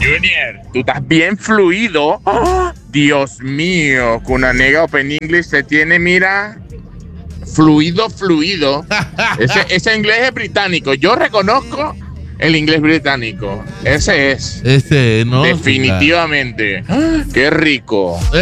Junior, tú estás bien fluido. ¡Ah! Dios mío, con una nega Open English se tiene, mira, fluido. Ese inglés es británico. Yo reconozco el inglés británico. Ese es. Ese, ¿no? Definitivamente. ¡Ah! Qué rico.